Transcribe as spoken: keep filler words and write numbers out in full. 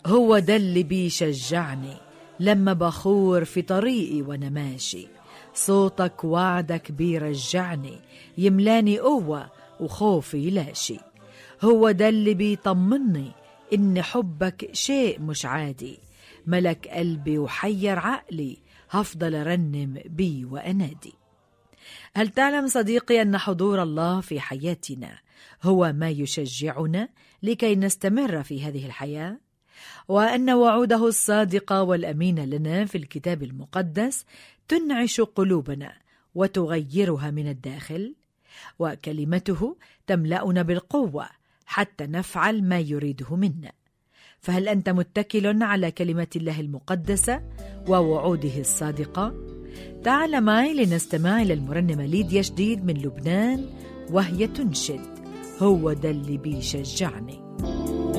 هو ده اللي بيشجعني لما بخور في طريقي وانا ماشي، صوتك وعدك بيرجعني، يملاني قوة وخوفي لاشي. هو ده اللي بيطمني إن حبك شيء مش عادي، ملك قلبي وحير عقلي، هفضل أرنم بي وأنادي. هل تعلم صديقي أن حضور الله في حياتنا هو ما يشجعنا لكي نستمر في هذه الحياة؟ وأن وعوده الصادقة والأمينة لنا في الكتاب المقدس تنعش قلوبنا وتغيرها من الداخل، وكلمته تملأنا بالقوة حتى نفعل ما يريده منا. فهل أنت متكل على كلمة الله المقدسة ووعوده الصادقة؟ تعال معي لنستمع إلى المرنمة ليديا جديد من لبنان، وهي تنشد: هو ده اللي بيشجعني.